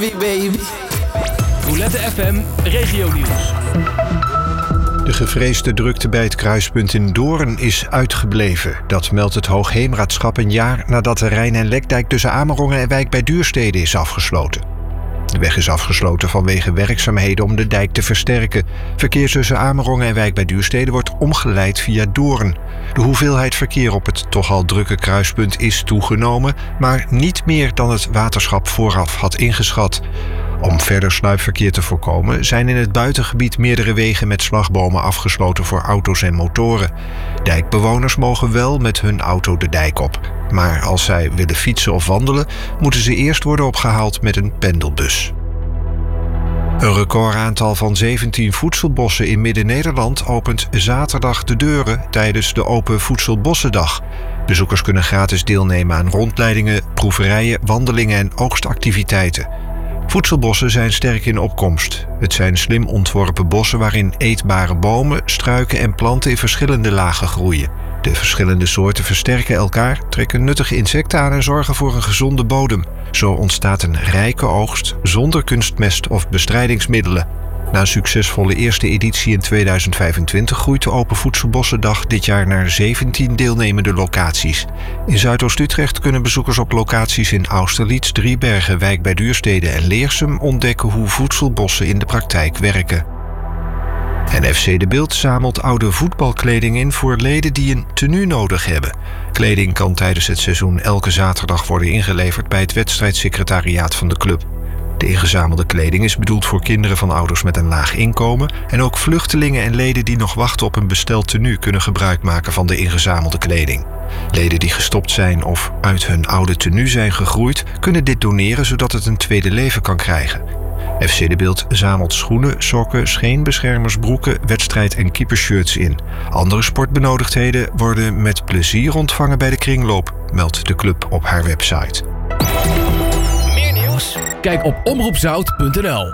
heavy, baby. Roulette FM Regionieuws. De gevreesde drukte bij het kruispunt in Doorn is uitgebleven. Dat meldt het Hoogheemraadschap een jaar nadat de Rijn- en Lekdijk tussen Amerongen en Wijk bij Duurstede is afgesloten. De weg is afgesloten vanwege werkzaamheden om de dijk te versterken. Verkeer tussen Amerongen en Wijk bij Duurstede wordt omgeleid via Doorn. De hoeveelheid verkeer op het toch al drukke kruispunt is toegenomen, maar niet meer dan het waterschap vooraf had ingeschat. Om verder sluipverkeer te voorkomen zijn in het buitengebied meerdere wegen met slagbomen afgesloten voor auto's en motoren. Dijkbewoners mogen wel met hun auto de dijk op. Maar als zij willen fietsen of wandelen, moeten ze eerst worden opgehaald met een pendelbus. Een recordaantal van 17 voedselbossen in Midden-Nederland opent zaterdag de deuren tijdens de Open Voedselbossendag. Bezoekers kunnen gratis deelnemen aan rondleidingen, proeverijen, wandelingen en oogstactiviteiten. Voedselbossen zijn sterk in opkomst. Het zijn slim ontworpen bossen waarin eetbare bomen, struiken en planten in verschillende lagen groeien. De verschillende soorten versterken elkaar, trekken nuttige insecten aan en zorgen voor een gezonde bodem. Zo ontstaat een rijke oogst zonder kunstmest of bestrijdingsmiddelen. Na een succesvolle eerste editie in 2025 groeit de Open Voedselbossendag dit jaar naar 17 deelnemende locaties. In Zuidoost-Utrecht kunnen bezoekers op locaties in Austerlitz, Driebergen, Wijk bij Duurstede en Leersum ontdekken hoe voedselbossen in de praktijk werken. En FC De Bilt zamelt oude voetbalkleding in voor leden die een tenue nodig hebben. Kleding kan tijdens het seizoen elke zaterdag worden ingeleverd bij het wedstrijdsecretariaat van de club. De ingezamelde kleding is bedoeld voor kinderen van ouders met een laag inkomen en ook vluchtelingen en leden die nog wachten op een besteld tenue kunnen gebruik maken van de ingezamelde kleding. Leden die gestopt zijn of uit hun oude tenue zijn gegroeid kunnen dit doneren zodat het een tweede leven kan krijgen. FC De Bilt zamelt schoenen, sokken, scheenbeschermers, broeken, wedstrijd- en keepershirts in. Andere sportbenodigdheden worden met plezier ontvangen bij de kringloop, meldt de club op haar website. Meer nieuws? Kijk op omroepzout.nl.